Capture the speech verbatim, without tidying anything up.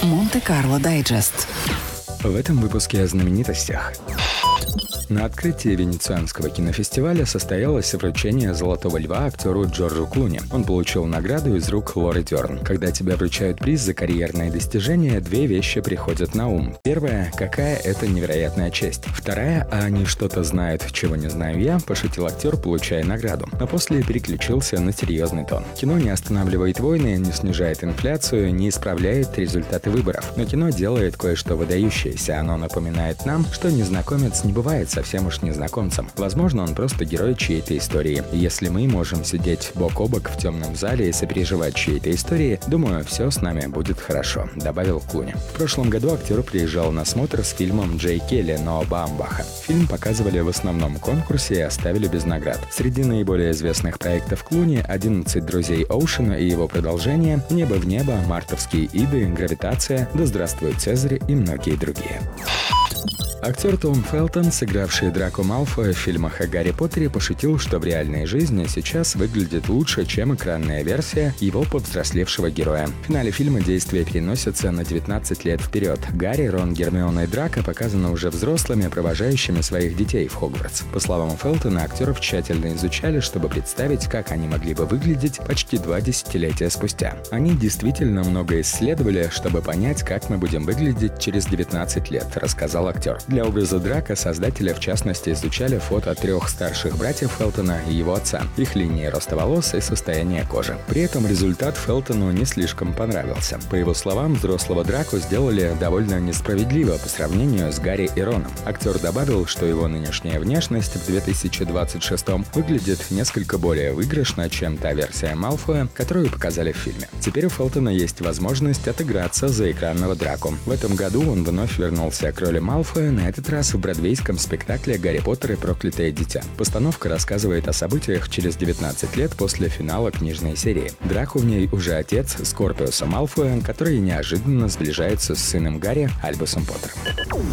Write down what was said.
Монте-Карло Дайджест. В этом выпуске о знаменитостях. На открытии Венецианского кинофестиваля состоялось вручение «Золотого льва» актеру Джорджу Клуни. Он получил награду из рук Лоры Дерн. Когда тебе вручают приз за карьерные достижения, две вещи приходят на ум. Первая – какая это невероятная честь. Вторая – а они что-то знают, чего не знаю я, пошутил актер, получая награду. Но после переключился на серьезный тон. Кино не останавливает войны, не снижает инфляцию, не исправляет результаты выборов. Но кино делает кое-что выдающееся. Оно напоминает нам, что незнакомец не бывает совсем уж незнакомцем. Возможно, он просто герой чьей-то истории. И если мы можем сидеть бок о бок в темном зале и сопереживать чьей-то истории, думаю, все с нами будет хорошо», — добавил Клуни. В прошлом году актер приезжал на смотр с фильмом Джей Келли «Ноа Баумбаха». Фильм показывали в основном конкурсе и оставили без наград. Среди наиболее известных проектов Клуни «одиннадцать друзей Оушена» и его продолжение, «Небо в небо», «Мартовские иды», «Гравитация», «Да здравствует Цезарь» и многие другие. Актер Том Фелтон, сыгравший Драко Малфоя в фильмах о Гарри Поттере, пошутил, что в реальной жизни сейчас выглядит лучше, чем экранная версия его повзрослевшего героя. В финале фильма действие переносится на девятнадцать лет вперед. Гарри, Рон, Гермиона и Драко показаны уже взрослыми, провожающими своих детей в Хогвартс. По словам Фелтона, актеров тщательно изучали, чтобы представить, как они могли бы выглядеть почти два десятилетия спустя. Они действительно много исследовали, чтобы понять, как мы будем выглядеть через девятнадцать лет, рассказал актер. Для образа Драко создатели, в частности, изучали фото трех старших братьев Фелтона и его отца, их линии роста волос и состояние кожи. При этом результат Фелтону не слишком понравился. По его словам, взрослого Драко сделали довольно несправедливо по сравнению с Гарри и Роном. Актер добавил, что его нынешняя внешность в две тысячи двадцать шестом выглядит несколько более выигрышно, чем та версия Малфоя, которую показали в фильме. Теперь у Фелтона есть возможность отыграться за экранного Драко. В этом году он вновь вернулся к роли Малфоя, на этот раз в бродвейском спектакле «Гарри Поттер и проклятое дитя». Постановка рассказывает о событиях через девятнадцать лет после финала книжной серии. Драко в ней уже отец Скорпиуса Малфоя, который неожиданно сближается с сыном Гарри Альбусом Поттером.